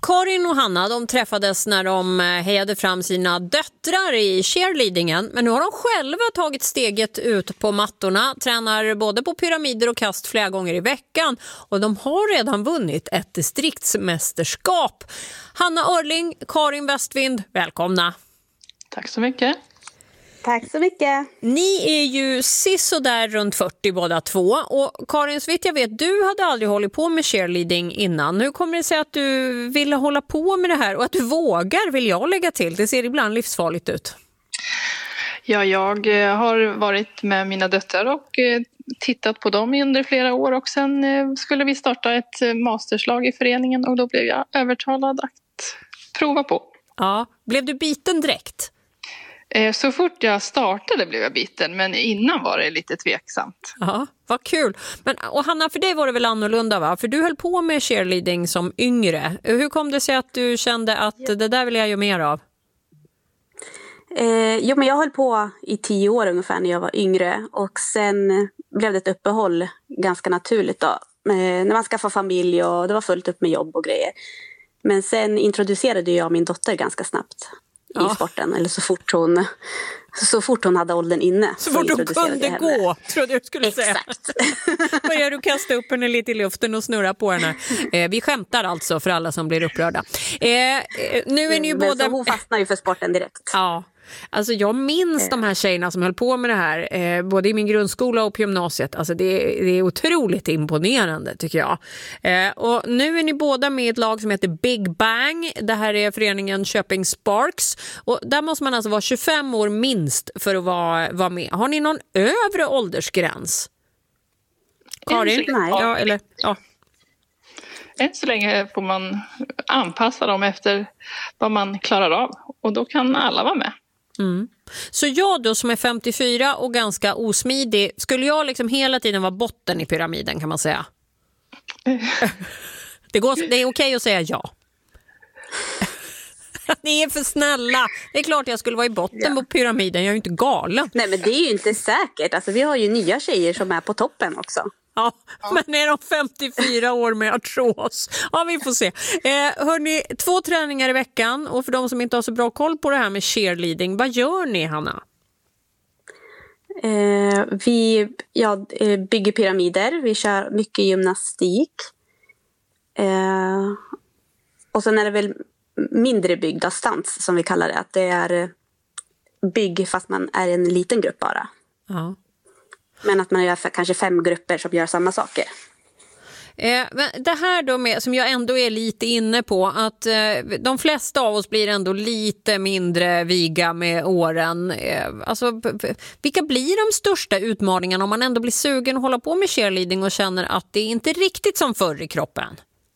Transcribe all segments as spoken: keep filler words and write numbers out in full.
Karin och Hanna, de träffades när de hejade fram sina döttrar i cheerleadingen. Men nu har de själva tagit steget ut på mattorna, tränar både på pyramider och kast flera gånger i veckan. Och de har redan vunnit ett distriktsmästerskap. Hanna Örling, Karin Westvind, välkomna. Tack så mycket. Tack så mycket. Ni är ju sisådär runt fyrtio båda två. Och Karin, så vitt jag vet, du hade aldrig hållit på med cheerleading innan. Nu kommer det sig att du ville hålla på med det här och att du vågar, vill jag lägga till. Det ser ibland livsfarligt ut. Ja, jag har varit med mina döttrar och tittat på dem under flera år. Och sen skulle vi starta ett masterslag i föreningen och då blev jag övertalad att prova på. Ja, blev du biten direkt? Så fort jag startade blev jag biten, men innan var det lite tveksamt. Ja, vad kul. Men, och Hanna, för dig var det väl annorlunda, va? För du höll på med cheerleading som yngre. Hur kom det sig att du kände att det där vill jag göra mer av? Eh, jo, men jag höll på i tio år ungefär när jag var yngre. Och sen blev det ett uppehåll ganska naturligt då. Eh, när man skaffade familj och det var fullt upp med jobb och grejer. Men sen introducerade jag min dotter ganska snabbt. Ja. I sporten, eller så fort hon så fort hon hade åldern inne. Så, så fort hon kunde gå, trodde jag skulle säga. Exakt. Börjar du kasta upp henne lite i luften och snurra på henne. Eh, vi skämtar alltså för alla som blir upprörda. Eh, nu är ni ju Men båda... så hon fastnar ju för sporten direkt. Ja. Alltså jag minns de här tjejerna som höll på med det här eh, både i min grundskola och på gymnasiet. Alltså det, det är otroligt imponerande tycker jag. Eh, och nu är ni båda med i ett lag som heter Big Bang. Det här är föreningen Köping Sparks. Och där måste man alltså vara tjugofem år minst för att vara, vara med. Har ni någon övre åldersgräns? Karin? Nej. Ja, eller, ja. Än så länge får man anpassa dem efter vad man klarar av. Och då kan alla vara med. Mm. Så jag då som är femtiofyra och ganska osmidig, skulle jag liksom hela tiden vara botten i pyramiden, kan man säga? Det, går, det är okej att säga ja. Ni är för snälla. Det är klart jag skulle vara i botten ja. På pyramiden, jag är ju inte galen. Nej, men det är ju inte säkert. Alltså, vi har ju nya tjejer som är på toppen också. Ja, ja, men är de femtiofyra år med artros? Ja, vi får se. Eh, hörni, två träningar i veckan. Och för de som inte har så bra koll på det här med cheerleading, vad gör ni, Hanna? Eh, vi ja, bygger pyramider. Vi kör mycket gymnastik. Eh, och sen är det väl mindre byggda stans som vi kallar det. Att det är bygg fast man är en liten grupp bara. Ja. Men att man gör kanske fem grupper som gör samma saker. Eh, men det här då med, som jag ändå är lite inne på, att eh, de flesta av oss blir ändå lite mindre viga med åren. Eh, alltså, vilka blir de största utmaningarna om man ändå blir sugen att hålla på med cheerleading och känner att det är inte riktigt som förr i kroppen?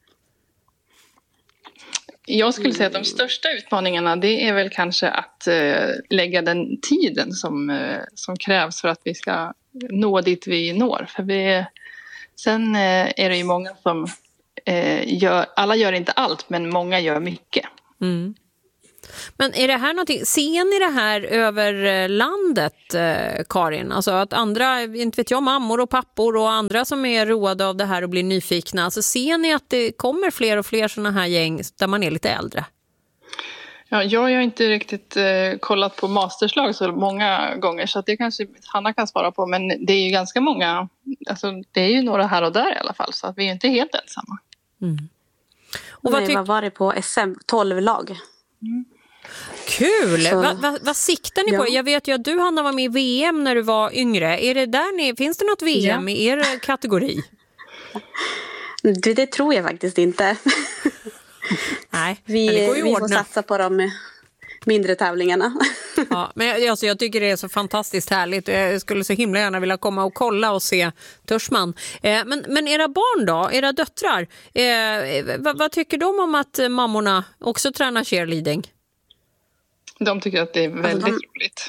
Jag skulle säga att de största utmaningarna, det är väl kanske att eh, lägga den tiden som, eh, som krävs för att vi ska nå dit vi når. För vi, sen eh, är det ju många som eh, gör, alla gör inte allt, men många gör mycket. Mm. Men är det här någonting, ser ni det här över landet, eh, Karin? Alltså att andra, inte vet jag, mammor och pappor och andra som är roade av det här och blir nyfikna. Alltså ser ni att det kommer fler och fler sådana här gäng där man är lite äldre? Ja, jag har inte riktigt eh, kollat på masterslag så många gånger, så att det kanske Hanna kan svara på. Men det är ju ganska många, alltså det är ju några här och där i alla fall, så att vi är inte helt ensamma. Mm. Och vad, Nej, vad var det på S M? tolv lag. Mm. Kul! Vad va, va siktar ni ja. på? Jag vet ju att du, Hanna, var med i V M när du var yngre. Är det där ni, finns det något V M ja. i er kategori? Det, det tror jag faktiskt inte. Nej, vi, men det går ju vi ordna. får satsa på de mindre tävlingarna. Ja, men alltså, jag tycker det är så fantastiskt härligt. Jag skulle så himla gärna vilja komma och kolla och se Törsman. Eh, men, men era barn då? Era döttrar? Eh, vad, vad tycker de om att mammorna också tränar cheerleading? De tycker att det är väldigt alltså de... roligt.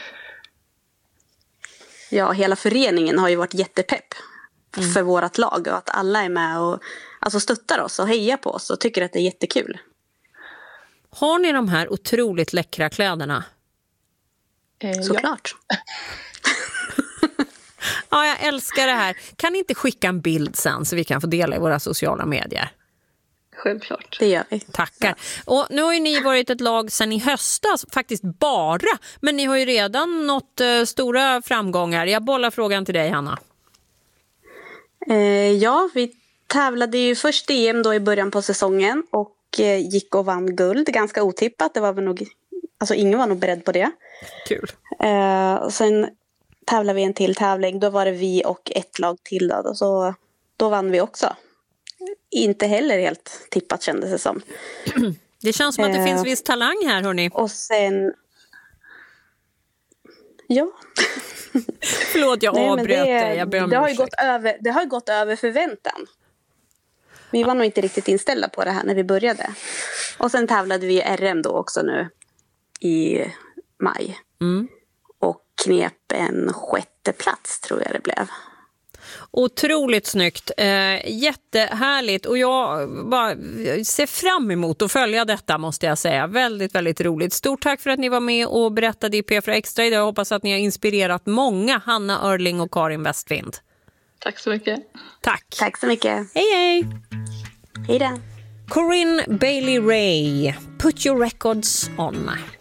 Ja, hela föreningen har ju varit jättepepp mm. för vårat lag. Och att alla är med och alltså, stöttar oss och hejar på oss och tycker att det är jättekul. Har ni de här otroligt läckra kläderna? Eh, Såklart. Ja. Ja, jag älskar det här. Kan ni inte skicka en bild sen så vi kan få dela i våra sociala medier? Självklart. Det gör vi. Tackar. Och nu har ju ni varit ett lag sedan i höstas, faktiskt bara. Men ni har ju redan nått uh, stora framgångar. Jag bollar frågan till dig, Hanna. Eh, ja, vi tävlade ju först E M då i början på säsongen och eh, gick och vann guld. Ganska otippat. Det var väl nog, alltså ingen var nog beredd på det. Kul. Eh, och sen tävlade vi en till tävling. Då var det vi och ett lag till. Då, och så, då vann vi också. Inte heller helt tippat kändes det som. Det känns som att det eh, finns viss talang här, hörni. Och sen... Ja. Förlåt, jag Nej, men avbröt det, dig. Jag ber om det, har ju ursäkt. gått över, det har ju gått över förväntan. Vi var nog inte riktigt inställda på det här när vi började. Och sen tävlade vi i R M då också nu i maj. Mm. Och knep en sjätte plats tror jag det blev. Otroligt snyggt, eh, jättehärligt, och jag bara ser fram emot att följa detta, måste jag säga. Väldigt, väldigt roligt. Stort tack för att ni var med och berättade i P fyra Extra idag. Jag hoppas att ni har inspirerat många, Hanna Örling och Karin Westvind. Tack så mycket. Tack. Tack så mycket. Hej, hej. Hej då. Corinne Bailey Rae, Put Your Records On.